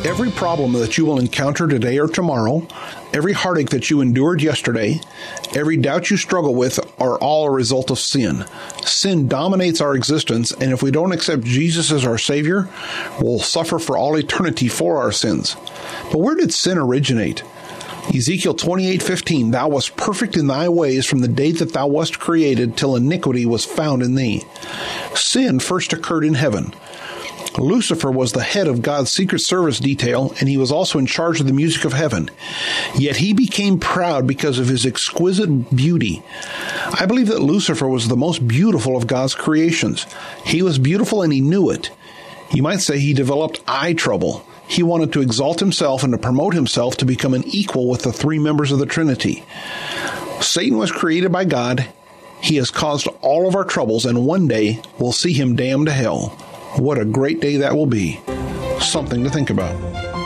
Every problem that you will encounter today or tomorrow, every heartache that you endured yesterday, every doubt you struggle with are all a result of sin. Sin dominates our existence, and if we don't accept Jesus as our Savior, we'll suffer for all eternity for our sins. But where did sin originate? Ezekiel 28:15, Thou wast perfect in thy ways from the day that thou wast created till iniquity was found in thee. Sin first occurred in heaven. Lucifer was the head of God's secret service detail, and he was also in charge of the music of heaven. Yet he became proud because of his exquisite beauty. I believe that Lucifer was the most beautiful of God's creations. He was beautiful and he knew it. You might say he developed eye trouble. He wanted to exalt himself and to promote himself to become an equal with the three members of the Trinity. Satan was created by God. He has caused all of our troubles, and one day we'll see him damned to hell. What a great day that will be. Something to think about.